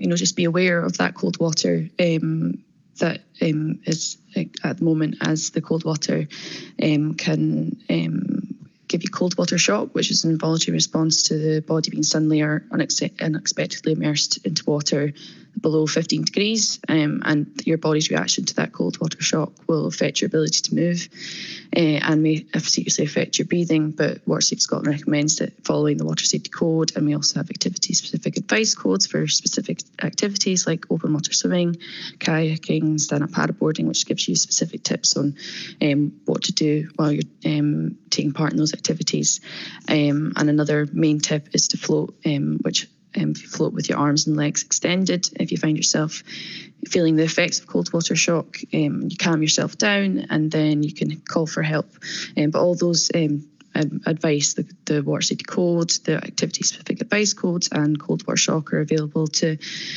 just be aware of that cold water that is at the moment, as the cold water can give you cold water shock, which is an involuntary response to the body being suddenly or unexpectedly immersed into water below 15 degrees, and your body's reaction to that cold water shock will affect your ability to move and may seriously affect your breathing. But Water Safety Scotland recommends that following the Water Safety Code, and we also have activity-specific advice codes for specific activities like open water swimming, kayaking, stand-up paddleboarding, which gives you specific tips on what to do while you're taking part in those activities. And another main tip is to float, which if you float with your arms and legs extended, if you find yourself feeling the effects of cold water shock, you calm yourself down and then you can call for help. But all those advice, the Water Safety Code, the activity-specific advice codes and cold water shock are available to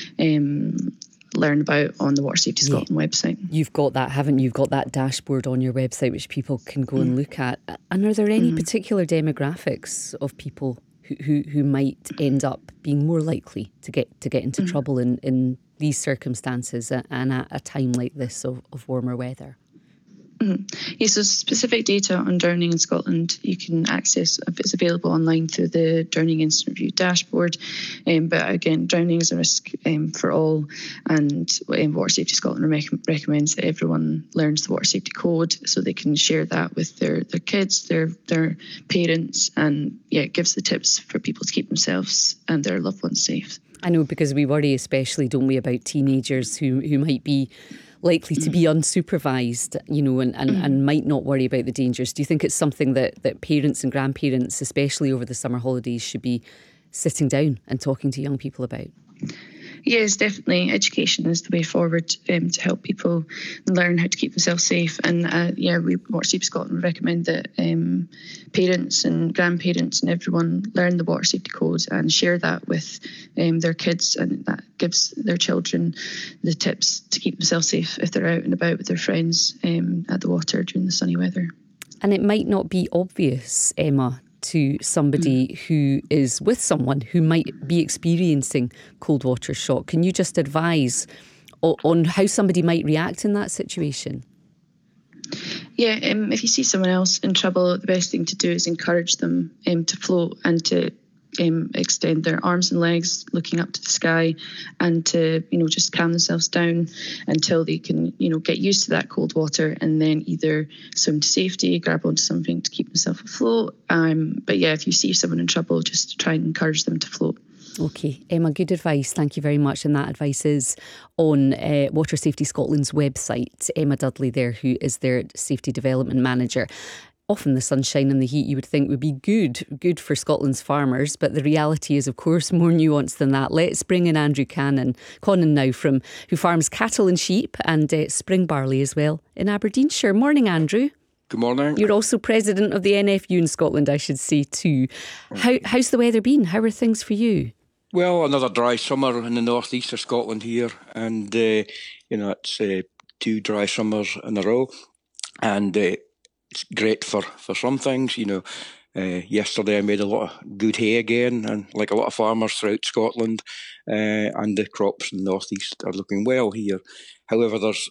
learn about on the Water Safety Scotland website. You've got that, haven't you? You've got that dashboard on your website which people can go and look at. And are there any particular demographics of people who might end up being more likely to get into trouble in these circumstances and at a time like this of warmer weather? Yes, so specific data on drowning in Scotland you can access. It's available online through the Drowning Incident Review dashboard. But again, drowning is a risk for all, and Water Safety Scotland recommends that everyone learns the Water Safety Code so they can share that with their kids, their parents, and it gives the tips for people to keep themselves and their loved ones safe. I know, because we worry especially, don't we, about teenagers who might be likely to be unsupervised, and might not worry about the dangers. Do you think it's something that parents and grandparents, especially over the summer holidays, should be sitting down and talking to young people about? Yes, definitely. Education is the way forward to help people learn how to keep themselves safe. And we Water Safety Scotland recommend that parents and grandparents and everyone learn the Water Safety Code and share that with their kids, and that gives their children the tips to keep themselves safe if they're out and about with their friends at the water during the sunny weather. And it might not be obvious, Emma, to somebody who is with someone who might be experiencing cold water shock. Can you just advise on how somebody might react in that situation? Yeah, if you see someone else in trouble, the best thing to do is encourage them to float and to extend their arms and legs looking up to the sky, and to just calm themselves down until they can get used to that cold water, and then either swim to safety, grab onto something to keep themselves afloat. But if you see someone in trouble, just try and encourage them to float. OK, Emma, good advice. Thank you very much. And that advice is on Water Safety Scotland's website. Emma Dudley there, who is their Safety Development Manager. Often the sunshine and the heat, you would think, would be good for Scotland's farmers, but the reality is, of course, more nuanced than that. Let's bring in Andrew Connon now, who farms cattle and sheep and spring barley as well in Aberdeenshire. Morning, Andrew. Good morning. You're also president of the NFU in Scotland, I should say too. How's the weather been? How are things for you? Well, another dry summer in the northeast of Scotland here, and it's 2 dry summers in a row, and it's great for some things. Yesterday I made a lot of good hay again, and like a lot of farmers throughout Scotland, and the crops in the northeast are looking well here. However, there's